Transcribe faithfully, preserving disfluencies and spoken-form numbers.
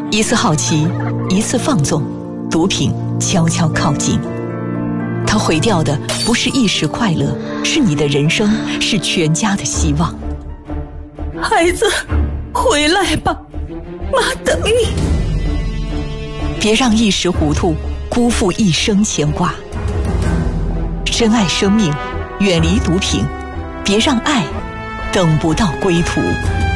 一次好奇，一次放纵，毒品悄悄靠近。它毁掉的不是一时快乐，是你的人生，是全家的希望。 孩子，回来吧，妈等你。 别让一时糊涂辜负一生牵挂。珍爱生命，远离毒品，别让爱等不到归途。